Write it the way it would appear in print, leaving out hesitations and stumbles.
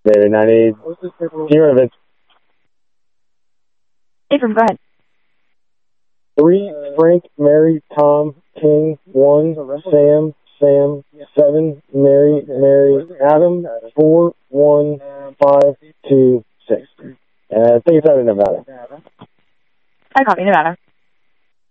David, I need zero of it. Abram, go ahead. 3, Frank, Mary, Tom, King. 1, Sam, 7, Mary, Adam. 4, 1, 5, 2, 6. I think it's out of Nevada. I copy Nevada.